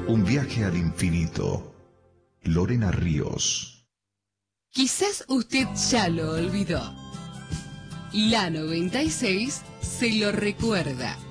Un viaje al infinito. Lorena Ríos. Quizás usted ya lo olvidó. La 96 se lo recuerda.